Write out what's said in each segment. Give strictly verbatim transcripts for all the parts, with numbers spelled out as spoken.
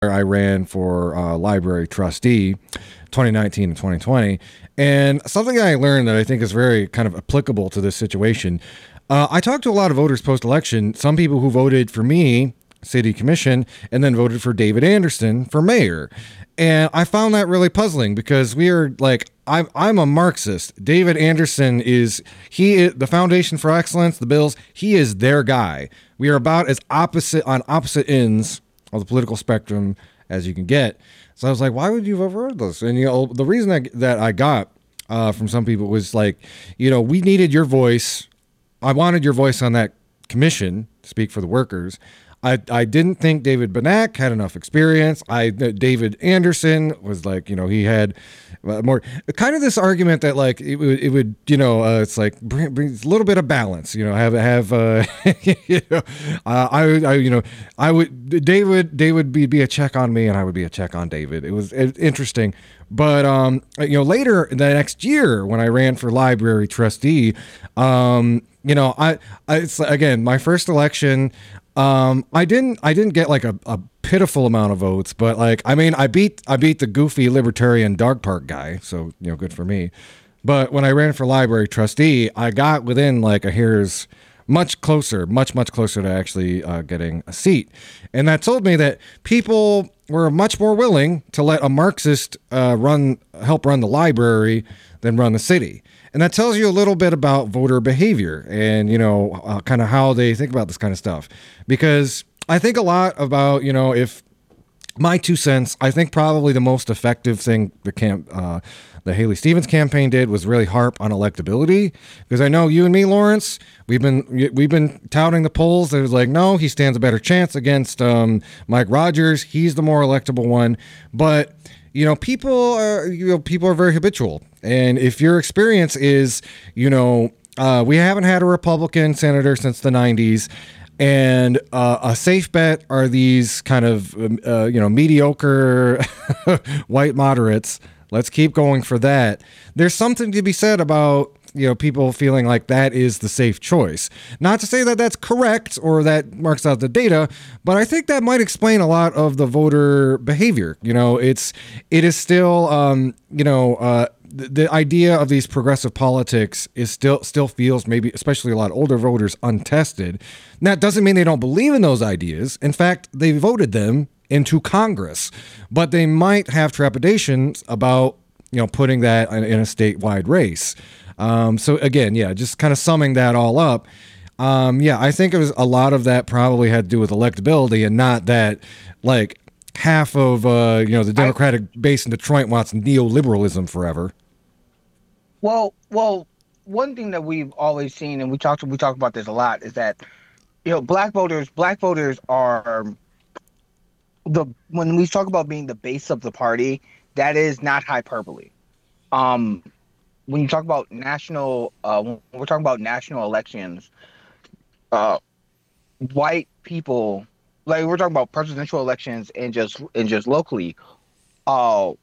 I ran for uh, library trustee, twenty nineteen and twenty twenty. And something I learned that I think is very kind of applicable to this situation. Uh, I talked to a lot of voters post-election, some people who voted for me, city commission, and then voted for David Anderson for mayor. And I found that really puzzling because we are like, I'm, I'm a Marxist. David Anderson is, he is the Foundation for Excellence, the Bills, he is their guy. We are about as opposite on opposite ends of the political spectrum as you can get. So I was like, why would you vote for this? And, you know, the reason that, that I got uh, from some people was like, you know, we needed your voice. I wanted your voice on that commission to speak for the workers. I, I didn't think David Banach had enough experience. I David Anderson was like, you know, he had more kind of this argument that like it would, it would you know, uh, it's like bring, bring a little bit of balance, you know, have have uh, you know, uh, I, I you know I would David David would be, be a check on me and I would be a check on David. It was interesting. But, um, you know, later the next year when I ran for library trustee, um, you know, I, I it's again, my first election. Um, I didn't, I didn't get like a, a pitiful amount of votes, but like, I mean, I beat, I beat the goofy libertarian dog park guy. So, you know, good for me. But when I ran for library trustee, I got within like a hair's much closer, much, much closer to actually uh, getting a seat. And that told me that people were much more willing to let a Marxist uh, run, help run the library than run the city. And that tells you a little bit about voter behavior and, you know, uh, kind of how they think about this kind of stuff. Because I think a lot about, you know, if my two cents, I think probably the most effective thing the camp, uh, the Haley Stevens campaign did was really harp on electability. Because I know you and me, Lawrence, we've been we've been touting the polls. It was like, no, he stands a better chance against um, Mike Rogers. He's the more electable one. But you know, people are you know people are very habitual. And if your experience is, you know, uh, we haven't had a Republican senator since the nineties, and uh, a safe bet are these kind of, um, uh, you know, mediocre white moderates. Let's keep going for that. There's something to be said about, you know, people feeling like that is the safe choice. Not to say that that's correct or that marks out the data, but I think that might explain a lot of the voter behavior. You know, it's, it is still, um, you know, uh, the, the idea of these progressive politics is still, still feels maybe, especially a lot of older voters, untested. And that doesn't mean they don't believe in those ideas. In fact, they voted them into Congress, but they might have trepidations about, you know, putting that in, in a statewide race. Um, so again, yeah, just kind of summing that all up. Um, yeah, I think it was a lot of that probably had to do with electability and not that like half of, uh, you know, the Democratic I, base in Detroit wants neoliberalism forever. Well, well, one thing that we've always seen, and we talked, we talk about this a lot, is that, you know, black voters, black voters are the, when we talk about being the base of the party, that is not hyperbole. Um, when you talk about national, uh, when we're talking about national elections, uh, white people, like we're talking about presidential elections and just and just locally, uh,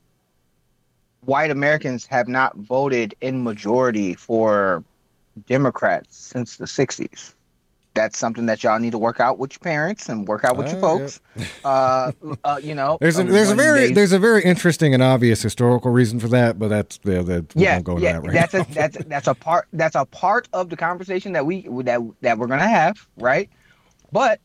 white Americans have not voted in majority for Democrats since the sixties. That's something that y'all need to work out with your parents and work out with uh, your folks. Yeah. Uh, uh, you know, there's a, there's a very they, there's a very interesting and obvious historical reason for that, but that's yeah, that we yeah, won't go yeah, to that right that's now. a that's that's a part that's a part of the conversation that we that that we're gonna have, right? But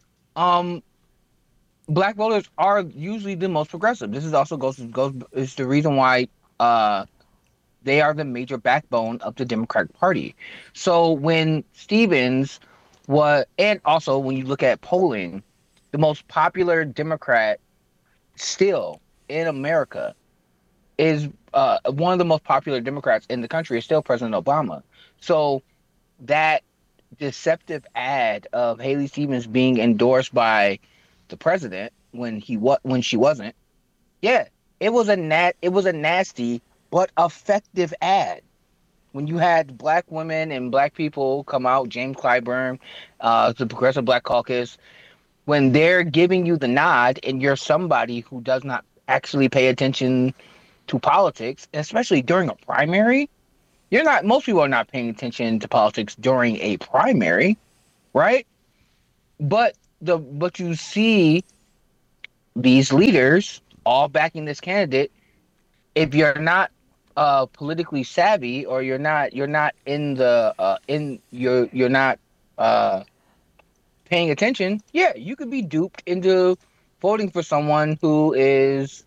um, black voters are usually the most progressive. This is also goes goes is the reason why uh. they are the major backbone of the Democratic Party. So when Stevens was, and also when you look at polling, the most popular Democrat still in America is uh, one of the most popular Democrats in the country is still President Obama. So that deceptive ad of Haley Stevens being endorsed by the president when he wa- when she wasn't, yeah, it was a nat it was a nasty but effective ad. When you had black women and black people come out, James Clyburn, uh, the Progressive Black Caucus, when they're giving you the nod and you're somebody who does not actually pay attention to politics, especially during a primary, you're not, most people are not paying attention to politics during a primary, right? But the, but you see these leaders all backing this candidate, if you're not uh, politically savvy or you're not you're not in the uh, in you're you're not uh, paying attention, yeah, you could be duped into voting for someone who is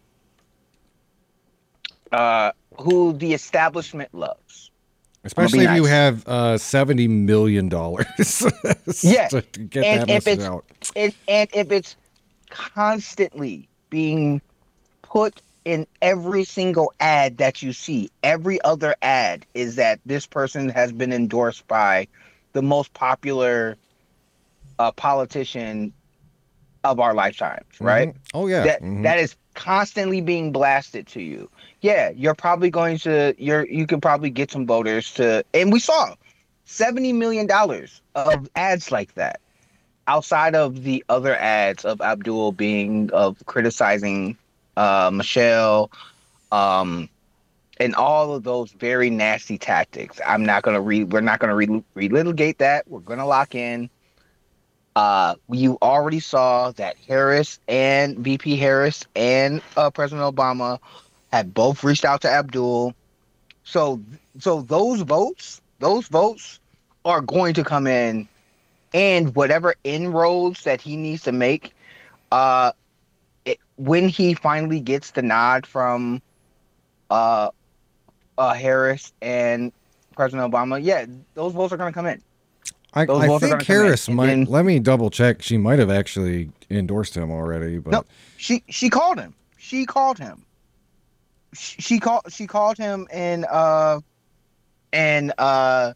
uh, who the establishment loves. Especially if nice. you have uh, seventy million dollars. Yeah, to get and that if message it's out. it, and if it's constantly being put in every single ad that you see, every other ad is that this person has been endorsed by the most popular uh, politician of our lifetimes, right? Mm-hmm. Oh yeah, That mm-hmm. that is constantly being blasted to you. Yeah, you're probably going to you're you can probably get some voters to, and we saw seventy million dollars of ads like that. Outside of the other ads of Abdul being of criticizing uh, Michelle, um, and all of those very nasty tactics. I'm not gonna re. We're not gonna re- relitigate that. We're gonna lock in. Uh, you already saw that Harris and V P Harris and uh, President Obama had both reached out to Abdul. So, so those votes, those votes are going to come in, and whatever inroads that he needs to make, uh, it, when he finally gets the nod from uh, uh, Harris and President Obama, yeah, those votes are going to come in. I, Those I votes are think gonna come in. Harris And might. then- let me double check. She might have actually endorsed him already, but No, she she called him. She called him. She, she called she called him and uh and uh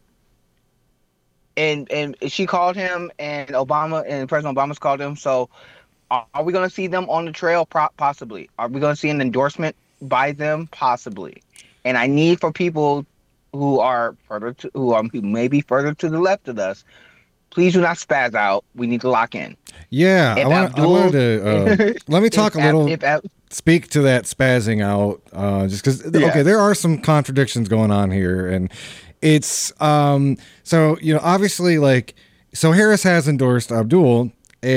and and she called him and Obama and President Obama's called him. So are, are we going to see them on the trail? Pro- possibly. Are we going to see an endorsement by them? Possibly. And I need for people who are further to, who are who may be further to the left of us. Please do not spaz out. We need to lock in. yeah, If I, want, Abdul- I wanted to uh, let me talk If a little. Ab- if Ab- speak to that spazzing out, uh, just because. Yeah. Okay, there are some contradictions going on here, and it's um. So you know, obviously, like, so Harris has endorsed Abdul.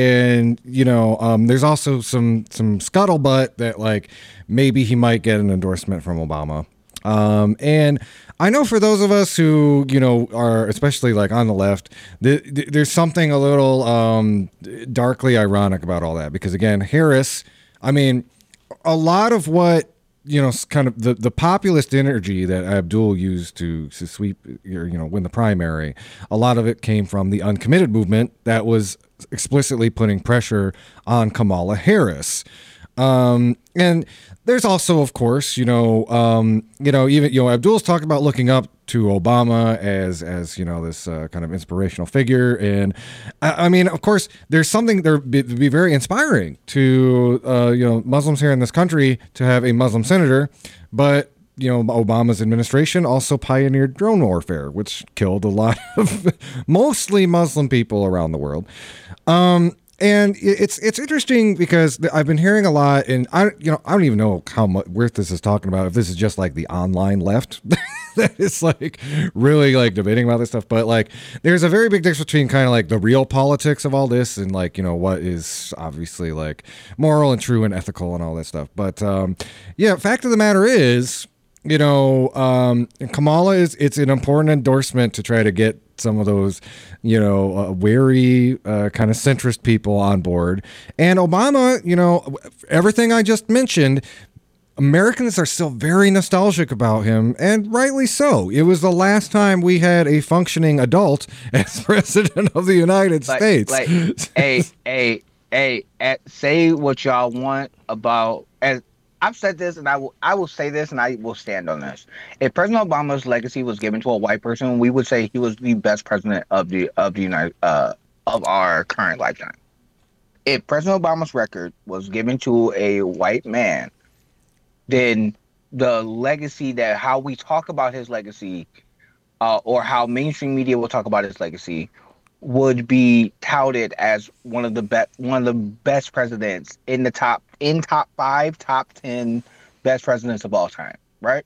And you know, um, there's also some some scuttlebutt that like maybe he might get an endorsement from Obama. Um, and I know for those of us who you know are especially like on the left, th- th- there's something a little um, darkly ironic about all that because again, Harris. I mean, a lot of what you know, kind of the, the populist energy that Abdul used to, to sweep, or, you know, win the primary, a lot of it came from the uncommitted movement that was explicitly putting pressure on Kamala Harris. Um, and there's also, of course, you know, um, you know, even, you know, Abdul's talked about looking up to Obama as, as, you know, this uh, kind of inspirational figure. And I, I mean, of course, there's something there be, be very inspiring to, uh, you know, Muslims here in this country to have a Muslim senator, but you know, Obama's administration also pioneered drone warfare, which killed a lot of mostly Muslim people around the world. Um, And it's it's interesting because I've been hearing a lot, and I you know I don't even know how much where this is talking about. If this is just like the online left that is like really like debating about this stuff, but like there's a very big difference between kind of like the real politics of all this and like you know what is obviously like moral and true and ethical and all that stuff. But um, yeah, fact of the matter is, you know, um, Kamala is it's an important endorsement to try to get some of those, you know, uh, wary uh, kind of centrist people on board. And Obama, you know, everything I just mentioned, Americans are still very nostalgic about him, and rightly so. It was the last time we had a functioning adult as president of the United like, States. Like, hey, hey, hey, eh, say what y'all want about as. I've said this, and I will. I will say this, and I will stand on this. If President Obama's legacy was given to a white person, we would say he was the best president of the of the United uh, of our current lifetime. If President Obama's record was given to a white man, then the legacy that how we talk about his legacy, uh, or how mainstream media will talk about his legacy, would be touted as one of the best one of the best presidents in the top in top five, top ten best presidents of all time, right?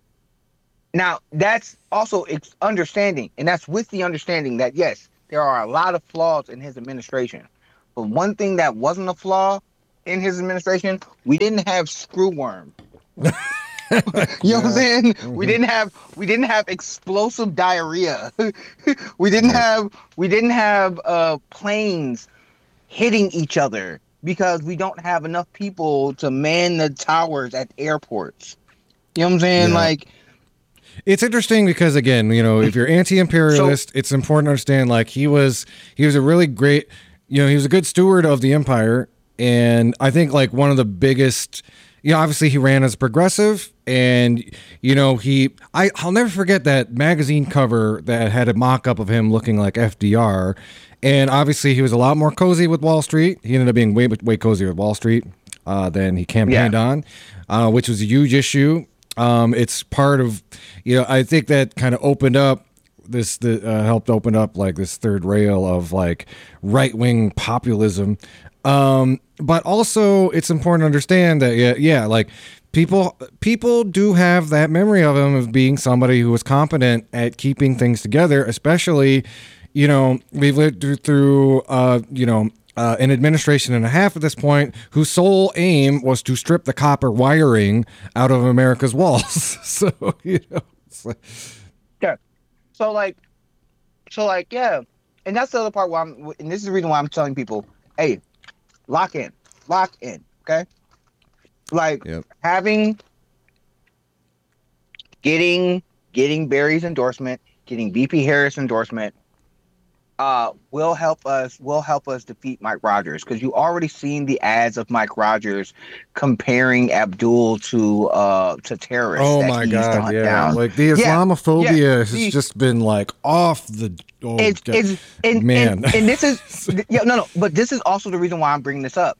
Now that's also it's understanding, and that's with the understanding that yes, there are a lot of flaws in his administration. But one thing that wasn't a flaw in his administration, we didn't have screwworm. You know Yeah. what I'm saying? Mm-hmm. We didn't have we didn't have explosive diarrhea. we didn't Yep. have we didn't have uh planes hitting each other because we don't have enough people to man the towers at airports. You know what I'm saying? Yeah. Like, It's interesting because again, you know, if you're anti-imperialist, So- it's important to understand like he was he was a really great, you know, he was a good steward of the empire, and I think like one of the biggest, you know, obviously he ran as a progressive, and you know, he I I'll never forget that magazine cover that had a mock-up of him looking like F D R, and obviously he was a lot more cozy with Wall Street. He ended up being way way cozier with Wall Street uh, than he campaigned Yeah. on, uh, which was a huge issue. Um, it's part of, you know, I think that kind of opened up this, the uh, helped open up like this third rail of like right wing populism. Um, but also it's important to understand that, yeah, yeah, like people, people do have that memory of him of being somebody who was competent at keeping things together, especially, you know, we've lived through, through uh, you know, uh, an administration and a half at this point whose sole aim was to strip the copper wiring out of America's walls. So, you know, it's like, yeah. So like, so like, yeah. And that's the other part why I'm, and this is the reason why I'm telling people, hey, lock in, lock in, okay? Like Yep. having, getting, getting Barry's endorsement, getting V P Harris endorsement, uh, will help us, will help us defeat Mike Rogers, because you already seen the ads of Mike Rogers comparing Abdul to uh to terrorists. oh that my he used to God. hunt Yeah. down. Like the Yeah, Islamophobia yeah, has the- just been like off the, oh, it's God. it's and, Man. and and this is yeah no no but this is also the reason why I'm bringing this up.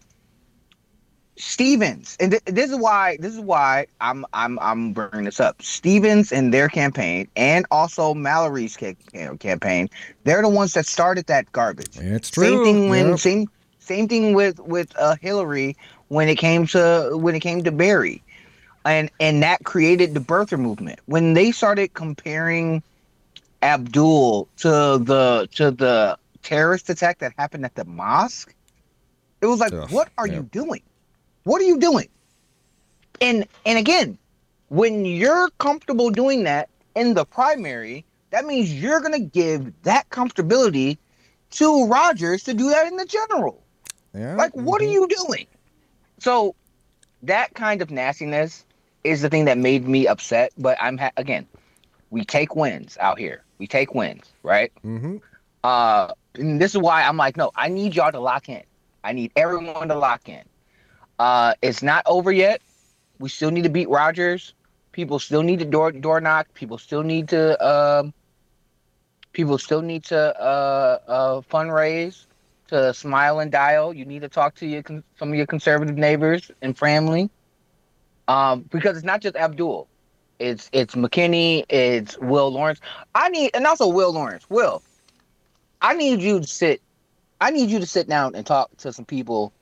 Stevens, and th- this is why this is why I'm I'm I'm bringing this up. Stevens and their campaign, and also Mallory's ca- campaign, they're the ones that started that garbage. It's Same true. thing when Yep. same same thing with with uh, Hillary when it came to when it came to Barry, and and that created the birther movement when they started comparing Abdul to the to the terrorist attack that happened at the mosque. It was like, Ugh, what are yeah. you doing? What are you doing? And and again, when you're comfortable doing that in the primary, that means you're gonna give that comfortability to Rogers to do that in the general. Yeah. Like, what are Mhm. you doing? So that kind of nastiness is the thing that made me upset. But I'm ha- again, we take wins out here. We take wins, right? Mhm. Uh, and this is why I'm like, no, I need y'all to lock in. I need everyone to lock in. Uh, it's not over yet. We still need to beat Rogers. People still need to door door knock. People still need to um. People still need to uh, uh fundraise, to smile and dial. You need to talk to your con- some of your conservative neighbors and family. Um, because it's not just Abdul. It's it's McKinney. It's Will Lawrence. I need, and also Will Lawrence. Will, I need you to sit. I need you to sit down and talk to some people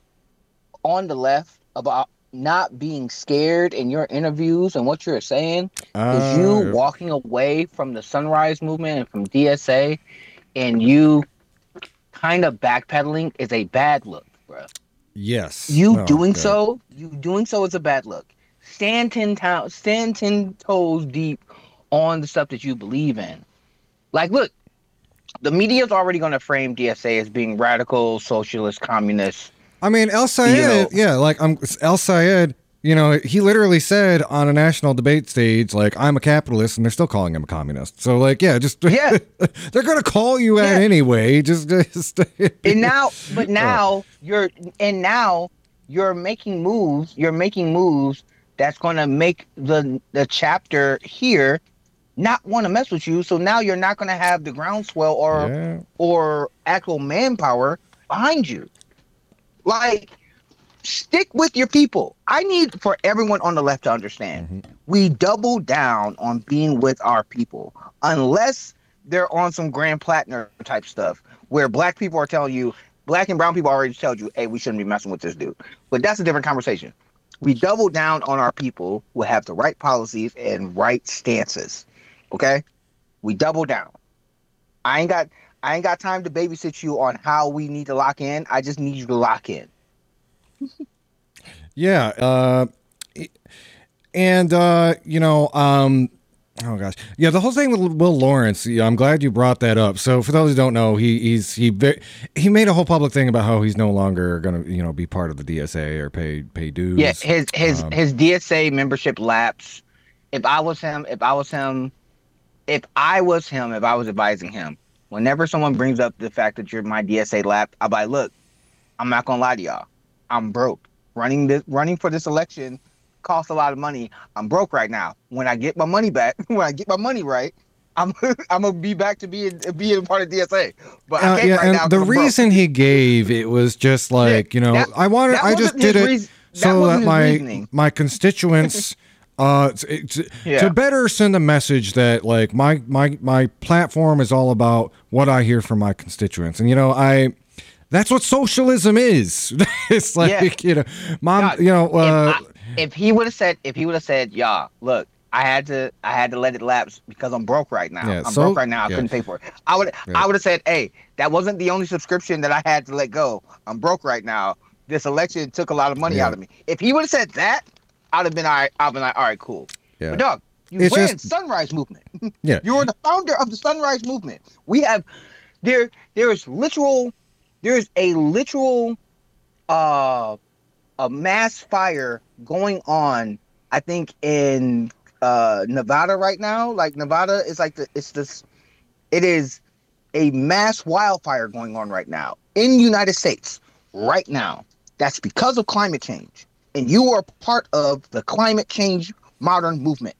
on the left about not being scared in your interviews and what you're saying, because Uh, you yep. walking away from the Sunrise Movement and from D S A, and you kind of backpedaling is a bad look, bro. Yes. You Oh, doing God. so, you doing so is a bad look. Stand ten town, stand ten toes deep on the stuff that you believe in. Like, look, the media's already going to frame D S A as being radical, socialist, communist. I mean, El Sayed, You know. yeah, like I'm El Sayed, you know, he literally said on a national debate stage, like, I'm a capitalist, and they're still calling him a communist. So, like, yeah, just, Yeah. they're going to call you out Yeah. anyway. Just, just And now, Oh. but now you're, and now you're making moves. You're making moves that's going to make the the chapter here not want to mess with you. So now you're not going to have the groundswell or yeah. or actual manpower behind you. Like, stick with your people. I need for everyone on the left to understand. Mhm. We double down on being with our people, unless they're on some Grand Platinum type stuff where black people are telling you, black and brown people already tell you, hey, we shouldn't be messing with this dude. But that's a different conversation. We double down on our people who have the right policies and right stances. Okay? We double down. I ain't got I ain't got time to babysit you on how we need to lock in. I just need you to lock in. Yeah. Uh, and uh, you know, um, oh gosh, yeah, the whole thing with Will Lawrence. Yeah, I'm glad you brought that up. So for those who don't know, he he's he he made a whole public thing about how he's no longer going to you know be part of the D S A or pay pay Yeah, dues. his his Um, his D S A membership lapse. If I was him, if I was him, if I was him, if I was advising him, whenever someone brings up the fact that you're my D S A lap, I'll be like, look, I'm not gonna lie to y'all. I'm broke. Running this running for this election costs a lot of money. I'm broke right now. When I get my money back, when I get my money right, I'm I'm gonna be back to being being a part of D S A. But I uh, can't yeah, right now and the because I'm broke. reason he gave it was just Yeah, like you know that I wanted that I just wasn't his did it reason. That so that wasn't his my reasoning. my constituents uh to, to to Yeah. better send a message that like my my my platform is all about what I hear from my constituents, and you know I that's what socialism is. It's Yeah. like you know mom God, you know if uh I, if he would have said if he would have said, "Y'all, look, I had to I had to let it lapse because I'm broke right now. yeah I'm broke so right now. I yeah couldn't pay for it." I would yeah I would have said, "Hey, that wasn't the only subscription that I had to let go. I'm broke right now. This election took a lot of money yeah out of me." If he would have said that, I'd have been all right. I'd been like, "All right, cool." yeah But dog, you it's ran just Sunrise Movement. yeah You were the founder of the Sunrise Movement. We have there there is literal there is a literal uh a mass fire going on, I think in uh Nevada right now. Like Nevada is like the it's this it is a mass wildfire going on right now in the United States right now. That's because of climate change. And you are part of the climate change modern movement.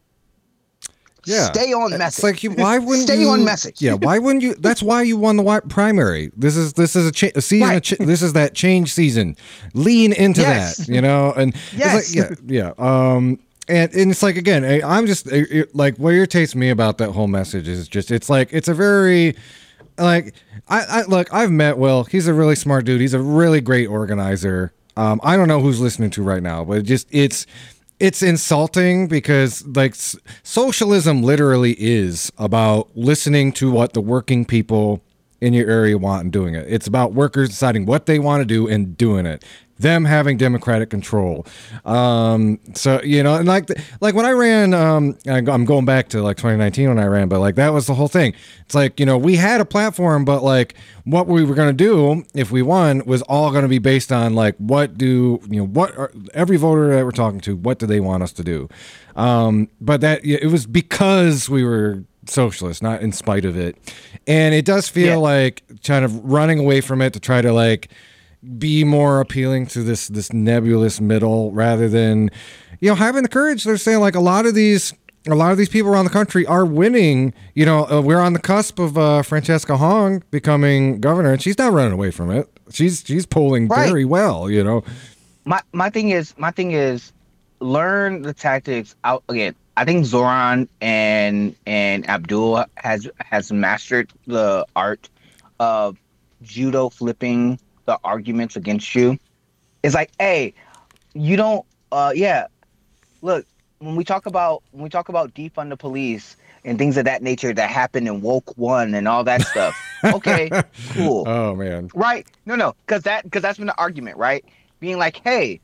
Yeah. Stay on It's message. like you, why wouldn't Stay on you message. yeah, why wouldn't you that's why you won the wi- primary. This is this is a, cha- a season of Right. ch- this is that change season. Lean into Yes. that, you know? And Yes. it's like yeah, yeah. Um and, and it's like again, I- I'm just it, it- like what irritates me about that whole message is just it's like it's a very like I, I look, I've met Will. He's a really smart dude. He's a really great organizer. Um, I don't know who's listening to right now, but it just it's it's insulting because like s- socialism literally is about listening to what the working people in your area want and doing it. It's about workers deciding what they want to do and doing it. Them having democratic control. Um, so you know, and like like when I ran, um, I- I'm going back to like twenty nineteen when I ran, but like that was the whole thing. It's like you know we had a platform, but like what we were going to do if we won was all going to be based on like what do you know what are, every voter that we're talking to, what do they want us to do? Um, but that it was because we were socialist, not in spite of it. And it does feel Yeah. like kind of running away from it to try to like be more appealing to this this nebulous middle rather than you know having the courage. They're saying like a lot of these a lot of these people around the country are winning. You know, uh, we're on the cusp of uh, Francesca Hong becoming governor, and she's not running away from it. She's she's polling Right. very well. You know, My my thing is my thing is learn the tactics out again. I think Zoran and and Abdul has has mastered the art of judo flipping the arguments against you. It's like, hey, you don't uh yeah, look, when we talk about when we talk about defund the police and things of that nature that happen in woke one and all that stuff. Okay, cool. oh man, Right. No, no, because that because that's been the argument, right? Being like, hey,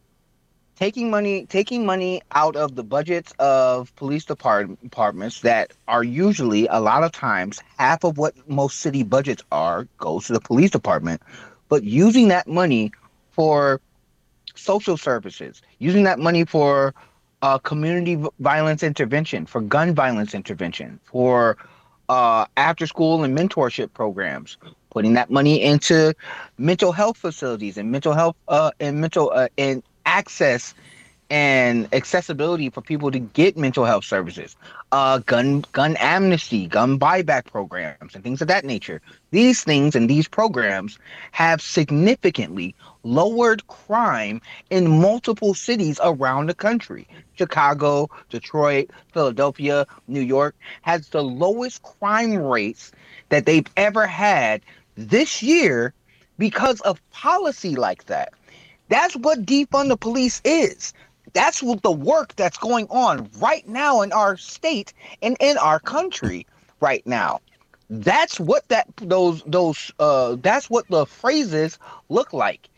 taking money taking money out of the budgets of police depart- departments that are usually a lot of times half of what most city budgets are goes to the police department, but using that money for social services, using that money for uh, community v- violence intervention, for gun violence intervention, for uh, after school and mentorship programs, putting that money into mental health facilities and mental health uh, and mental uh, and access and accessibility for people to get mental health services, uh, gun gun amnesty, gun buyback programs, and things of that nature. These things and these programs have significantly lowered crime in multiple cities around the country. Chicago, Detroit, Philadelphia, New York has the lowest crime rates that they've ever had this year because of policy like that. That's what defund the police is. That's what the work that's going on right now in our state and in our country right now. That's what that those those uh that's what the phrases look like.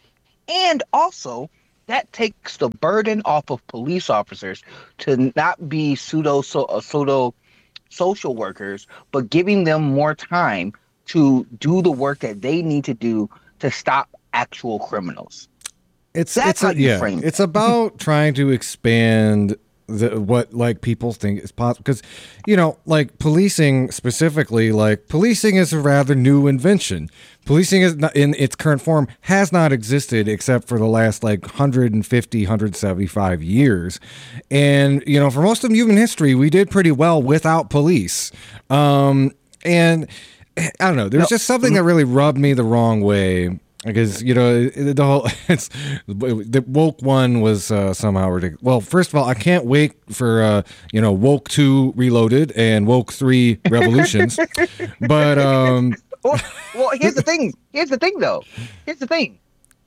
And also, that takes the burden off of police officers to not be pseudo so, uh, pseudo social workers, but giving them more time to do the work that they need to do to stop actual criminals. It's That's it's how a, you yeah. frame It's it. about trying to expand the what like people think is possible because you know like policing specifically like policing is a rather new invention. Policing is not, in its current form has not existed except for the last like one hundred fifty one hundred seventy-five years, and you know for most of human history we did pretty well without police. Um, and I don't know, there was No, just something that really rubbed me the wrong way. Because you know the whole it's the woke one was uh, somehow ridiculous. Well, first of all, I can't wait for uh, you know woke two reloaded and woke three revolutions. But um, well, well, here's the thing. Here's the thing, though. Here's the thing.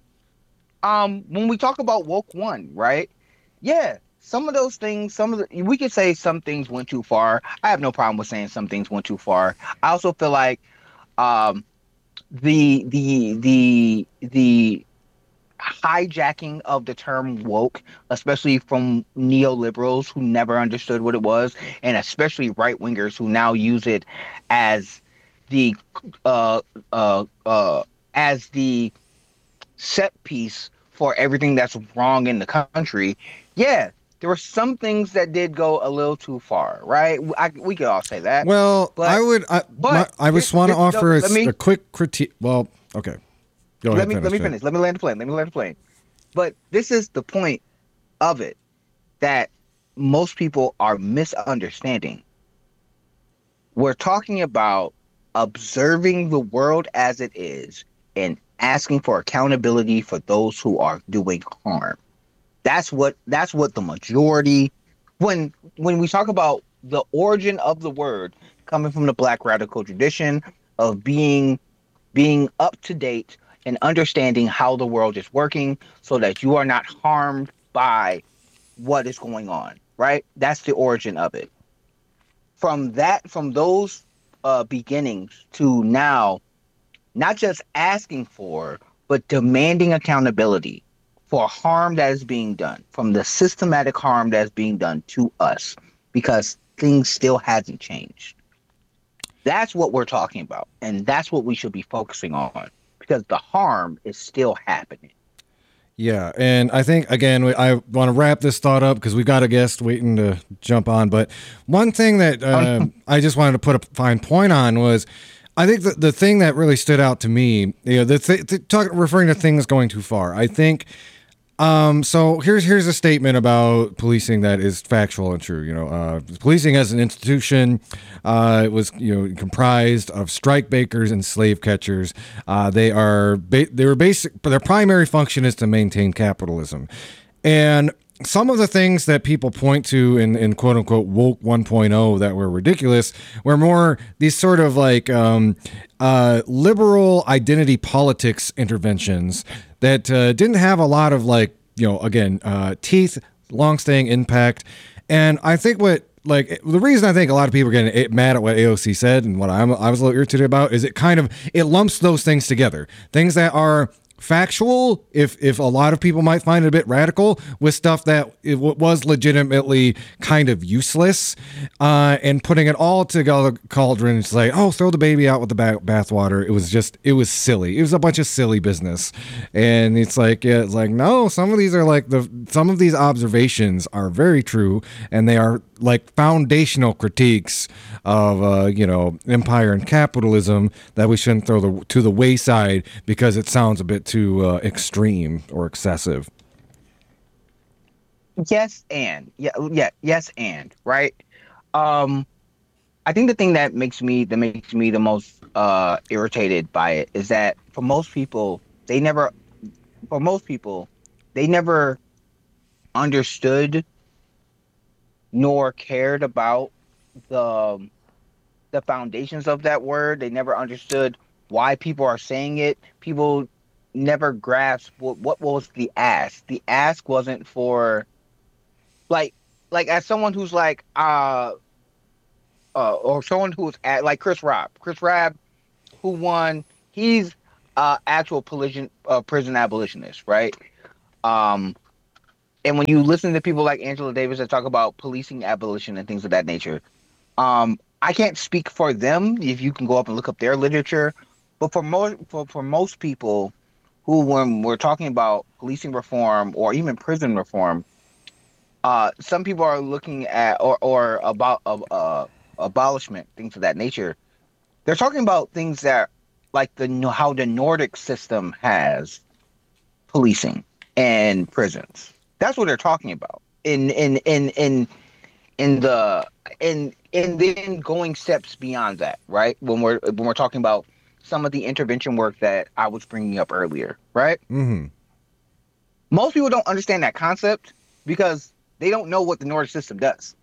Um, when we talk about woke one, right? Yeah, some of those things, some of the we could say some things went too far. I have no problem with saying some things went too far. I also feel like, um. the the the the hijacking of the term woke, especially from neoliberals who never understood what it was, and especially right wingers who now use it as the uh uh uh as the set piece for everything that's wrong in the country. Yeah, there were some things that did go a little too far, right? I, we could all say that. well, but I would I but my, I just this, want to this, offer a, let me a quick critique. Well, okay, go let ahead. me Finish, let me Jay. finish. Let me land the plane. Let me land the plane. But this is the point of it that most people are misunderstanding. We're talking about observing the world as it is and asking for accountability for those who are doing harm. That's what that's what the majority when when we talk about the origin of the word coming from the Black radical tradition of being being up to date and understanding how the world is working so that you are not harmed by what is going on, right? That's the origin of it. From that, from those uh, beginnings to now, not just asking for, but demanding accountability for harm that is being done, from the systematic harm that is being done to us, because things still hasn't changed. That's what we're talking about. And that's what we should be focusing on because the harm is still happening. Yeah, and I think again we- I want to wrap this thought up because we got a guest waiting to jump on. But one thing that um, I just wanted to put a fine point on was I think that the thing that really stood out to me, you know, the th- th- talk, referring to things going too far. I think um, so. Here's here's a statement about policing that is factual and true. You know, uh, policing as an institution, uh, it was you know comprised of strike breakers and slave catchers. Uh, they are ba- they were basic, but their primary function is to maintain capitalism, and some of the things that people point to in, in quote unquote woke 1.0 that were ridiculous were more these sort of like um, uh, liberal identity politics interventions that uh, didn't have a lot of like, you know, again, uh, teeth, long-staying impact. And I think what like the reason I think a lot of people are getting mad at what A O C said and what I'm, I was a little irritated about is it kind of it lumps those things together. Things that are factual, if if a lot of people might find it a bit radical, with stuff that it w- was legitimately kind of useless, uh, and putting it all together cauldron and say, oh, throw the baby out with the ba- bathwater. It was just, it was silly. It was a bunch of silly business, and it's like, yeah, it's like no, some of these are like the some of these observations are very true, and they are like foundational critiques of uh, you know empire and capitalism that we shouldn't throw the, to the wayside because it sounds a bit too uh, extreme or excessive. Yes, and yeah, yeah, yes, and right. Um, I think the thing that makes me that makes me the most uh irritated by it is that for most people, they never, for most people, they never understood nor cared about the the foundations of that word. They never understood why people are saying it. People never grasped what, what was the ask. The ask wasn't for like like as someone who's like uh uh or someone who's at like Chris Rob. Chris Rob who won, he's uh, actual prison uh, prison abolitionists, right? Um, and when you listen to people like Angela Davis that talk about policing abolition and things of that nature, um, I can't speak for them. If you can go up and look up their literature, but for most for, for most people who, when we're talking about policing reform or even prison reform, uh, some people are looking at or or about uh, uh, abolishment, things of that nature. They're talking about things that like the how the Nordic system has policing and prisons. That's what they're talking about. In in in in in the in in then going steps beyond that, right? When we're when we're talking about some of the intervention work that I was bringing up earlier, right? Mm-hmm. Most people don't understand that concept because they don't know what the Nordic system does.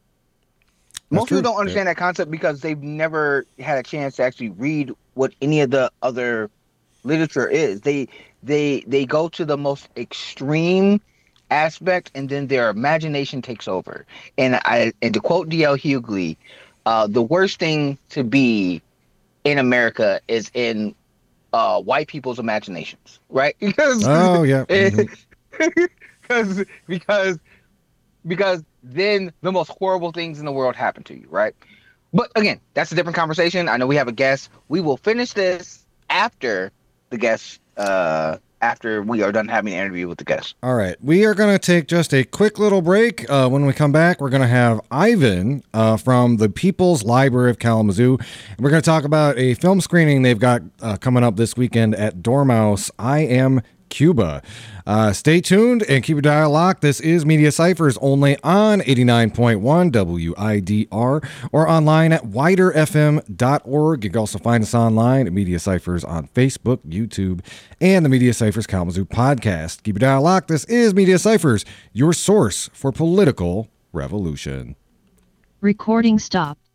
That's Most true. people don't understand Yeah. that concept because they've never had a chance to actually read what any of the other literature is. They they they go to the most extreme aspect, and then their imagination takes over. And I and to quote D L. Hughley, uh, the worst thing to be in America is in uh, white people's imaginations, right? Because Oh yeah. Mhm. because because because then the most horrible things in the world happen to you, right? But again, that's a different conversation. I know we have a guest. We will finish this after the guest, uh, after we are done having an interview with the guest. All right. We are going to take just a quick little break. Uh, when we come back, we're going to have Ivan uh, from the People's Library of Kalamazoo. And we're going to talk about a film screening they've got uh, coming up this weekend at Dormouse, I Am Cuba. Uh, stay tuned and keep your dial locked. This is Media Ciphers only on eighty-nine point one W I D R or online at wider f m dot org. You can also find us online at Media Ciphers on Facebook, YouTube, and the Media Ciphers Kalamazoo podcast. Keep your dial locked. This is Media Ciphers, your source for political revolution. Recording stopped.